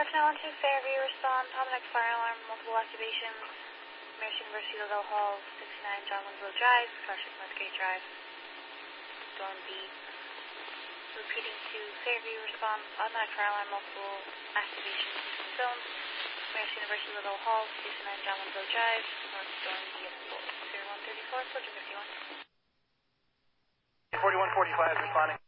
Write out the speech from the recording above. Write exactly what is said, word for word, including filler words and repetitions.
nine one two Fairview, respond. Dominic fire alarm, multiple activations. Mercy University, Lodell Hall, sixty-nine John Winslow Drive, Carson Northgate Drive. Storm B. Repeating to Fairview, respond. Automatic fire alarm, multiple activations, Houston Zone. Mercy University, Lodell Hall, sixty-nine John Winslow Drive, North Storm B at zero one thirty-four, Porter fifty-one. forty-one forty-five, responding.